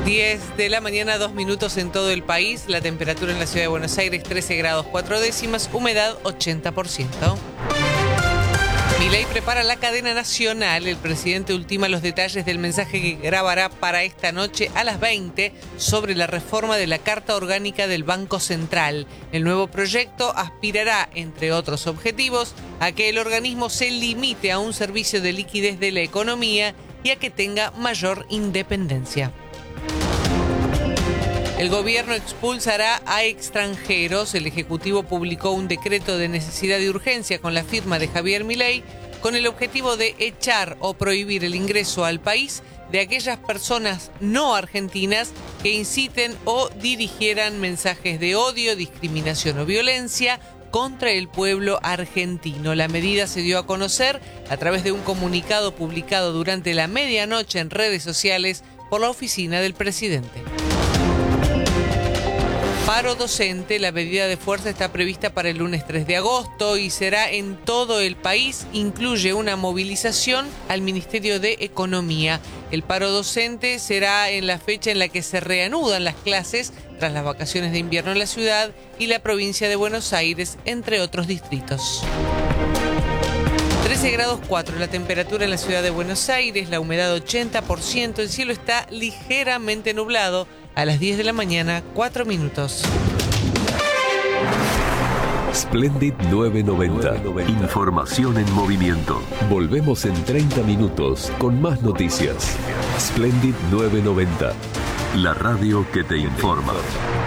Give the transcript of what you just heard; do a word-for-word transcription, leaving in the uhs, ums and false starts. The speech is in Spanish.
diez de la mañana, dos minutos en todo el país. La temperatura en la ciudad de Buenos Aires, trece grados cuatro décimas, humedad ochenta por ciento. Milei prepara la cadena nacional. El presidente ultima los detalles del mensaje que grabará para esta noche a las veinte sobre la reforma de la Carta Orgánica del Banco Central. El nuevo proyecto aspirará, entre otros objetivos, a que el organismo se limite a un servicio de liquidez de la economía y a que tenga mayor independencia. El gobierno expulsará a extranjeros. El Ejecutivo publicó un decreto de necesidad y urgencia con la firma de Javier Milei con el objetivo de echar o prohibir el ingreso al país de aquellas personas no argentinas que inciten o dirigieran mensajes de odio, discriminación o violencia contra el pueblo argentino. La medida se dio a conocer a través de un comunicado publicado durante la medianoche en redes sociales por la oficina del presidente. Paro docente. La medida de fuerza está prevista para el lunes tres de agosto y será en todo el país. Incluye una movilización al Ministerio de Economía. El paro docente será en la fecha en la que se reanudan las clases tras las vacaciones de invierno en la ciudad y la provincia de Buenos Aires, entre otros distritos. trece grados cuatro la temperatura en la ciudad de Buenos Aires, la humedad ochenta por ciento, el cielo está ligeramente nublado. A las diez de la mañana, cuatro minutos. Splendid nueve noventa. Información en movimiento. Volvemos en treinta minutos con más noticias. Splendid nueve noventa. La radio que te informa.